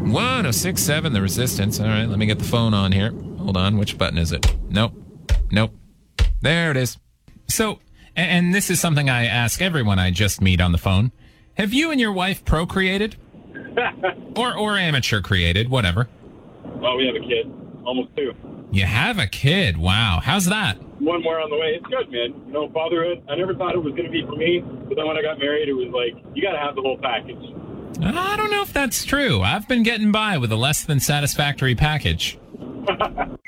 1067, the Resistance. All right, let me get the phone on here. Hold on, which button is it? Nope. There it is. So, and this is something I ask everyone I just meet on the phone. Have you and your wife procreated? or amateur created, whatever. Well, we have a kid. Almost 2. You have a kid. Wow. How's that? One more on the way. It's good, man. You know, fatherhood, I never thought it was going to be for me. But then when I got married, it was like, you got to have the whole package. I don't know if that's true. I've been getting by with a less than satisfactory package.